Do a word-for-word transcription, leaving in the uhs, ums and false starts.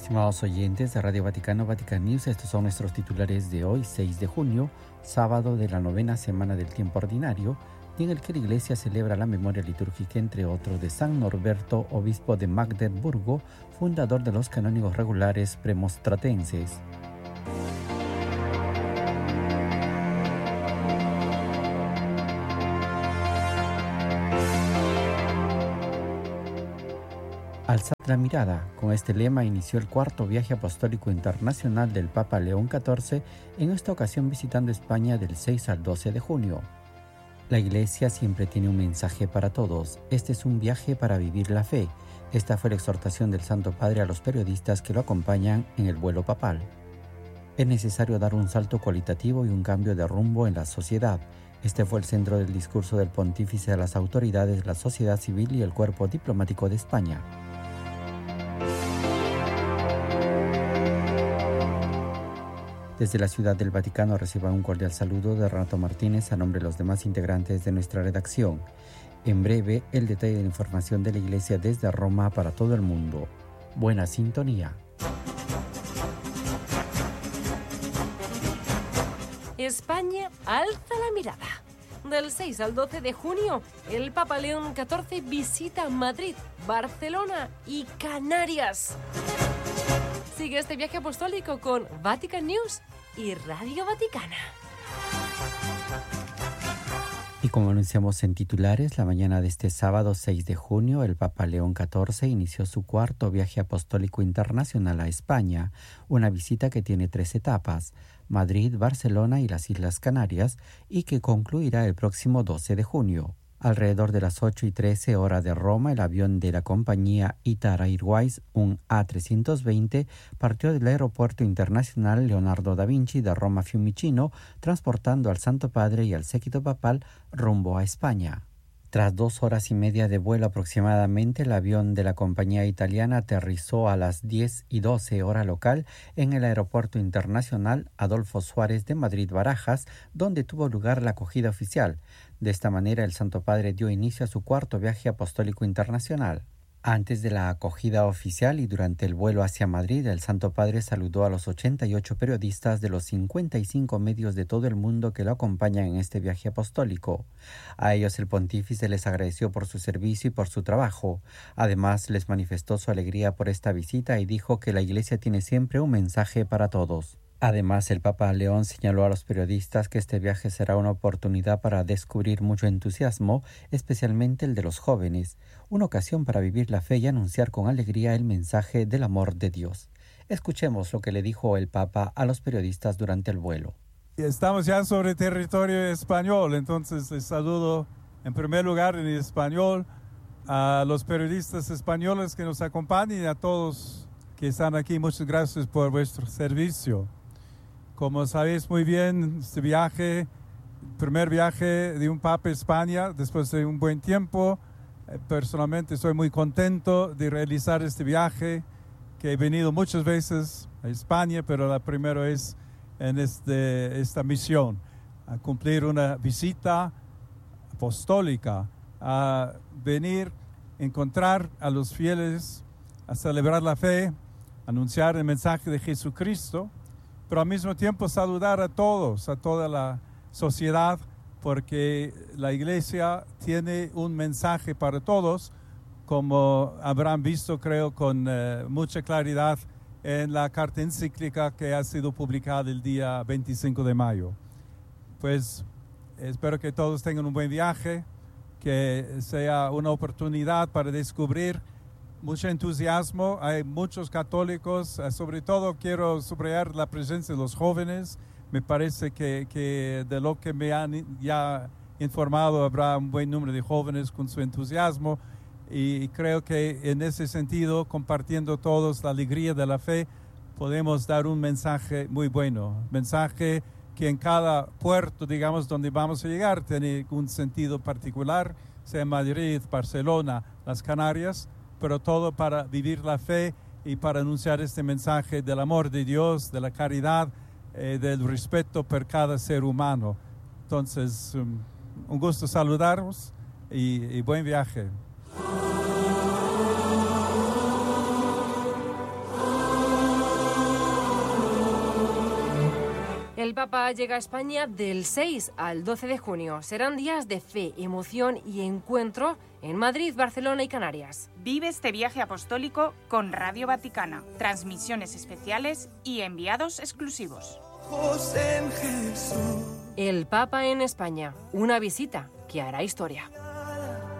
Estimados oyentes de Radio Vaticano, Vatican News, estos son nuestros titulares de hoy, seis de junio, sábado de la novena semana del tiempo ordinario, y en el que la Iglesia celebra la memoria litúrgica, entre otros, de San Norberto, obispo de Magdeburgo, fundador de los canónigos regulares premonstratenses. Alzad la mirada. Con este lema inició el cuarto viaje apostólico internacional del Papa León catorce, en esta ocasión visitando España del seis al doce de junio. La Iglesia siempre tiene un mensaje para todos. Este es un viaje para vivir la fe. Esta fue la exhortación del Santo Padre a los periodistas que lo acompañan en el vuelo papal. Es necesario dar un salto cualitativo y un cambio de rumbo en la sociedad. Este fue el centro del discurso del pontífice a las autoridades, la sociedad civil y el cuerpo diplomático de España. Desde la Ciudad del Vaticano reciban un cordial saludo de Renato Martínez a nombre de los demás integrantes de nuestra redacción. En breve, el detalle de la información de la Iglesia desde Roma para todo el mundo. Buena sintonía. España alza la mirada. Del seis al doce de junio, el Papa León catorce visita Madrid, Barcelona y Canarias. Sigue este viaje apostólico con Vatican News y Radio Vaticana. Y como anunciamos en titulares, la mañana de este sábado seis de junio, el Papa León catorce inició su cuarto viaje apostólico internacional a España, una visita que tiene tres etapas: Madrid, Barcelona y las Islas Canarias, y que concluirá el próximo doce de junio. Alrededor de las ocho y trece hora de Roma, el avión de la compañía Itar Airways, un A trescientos veinte, partió del Aeropuerto Internacional Leonardo da Vinci de Roma Fiumicino, transportando al Santo Padre y al séquito papal rumbo a España. Tras dos horas y media de vuelo aproximadamente, el avión de la compañía italiana aterrizó a las diez y doce hora local en el Aeropuerto Internacional Adolfo Suárez de Madrid-Barajas, donde tuvo lugar la acogida oficial. De esta manera, el Santo Padre dio inicio a su cuarto viaje apostólico internacional. Antes de la acogida oficial y durante el vuelo hacia Madrid, el Santo Padre saludó a los ochenta y ocho periodistas de los cincuenta y cinco medios de todo el mundo que lo acompañan en este viaje apostólico. A ellos el pontífice les agradeció por su servicio y por su trabajo. Además, les manifestó su alegría por esta visita y dijo que la Iglesia tiene siempre un mensaje para todos. Además, el Papa León señaló a los periodistas que este viaje será una oportunidad para descubrir mucho entusiasmo, especialmente el de los jóvenes, una ocasión para vivir la fe y anunciar con alegría el mensaje del amor de Dios. Escuchemos lo que le dijo el Papa a los periodistas durante el vuelo. Estamos ya sobre territorio español, entonces les saludo en primer lugar en español a los periodistas españoles que nos acompañan y a todos que están aquí. Muchas gracias por vuestro servicio. Como sabéis muy bien, este viaje, el primer viaje de un Papa a España después de un buen tiempo. Personalmente estoy muy contento de realizar este viaje, que he venido muchas veces a España, pero la primera vez en este, esta misión, a cumplir una visita apostólica, a venir, encontrar a los fieles, a celebrar la fe, anunciar el mensaje de Jesucristo, pero al mismo tiempo saludar a todos, a toda la sociedad, porque la Iglesia tiene un mensaje para todos, como habrán visto, creo, con eh, mucha claridad en la carta encíclica que ha sido publicada el día veinticinco de mayo. Pues espero que todos tengan un buen viaje, que sea una oportunidad para descubrir mucho entusiasmo. Hay muchos católicos, sobre todo quiero subrayar la presencia de los jóvenes. Me parece que, que de lo que me han ya informado habrá un buen número de jóvenes con su entusiasmo, y creo que en ese sentido, compartiendo todos la alegría de la fe, podemos dar un mensaje muy bueno, mensaje que en cada puerto, digamos, donde vamos a llegar, tiene un sentido particular, sea Madrid, Barcelona, las Canarias, pero todo para vivir la fe y para anunciar este mensaje del amor de Dios, de la caridad, eh, del respeto por cada ser humano. Entonces, um, un gusto saludaros y, y buen viaje. El Papa llega a España del seis al doce de junio. Serán días de fe, emoción y encuentro en Madrid, Barcelona y Canarias. Vive este viaje apostólico con Radio Vaticana, transmisiones especiales y enviados exclusivos. El Papa en España, una visita que hará historia.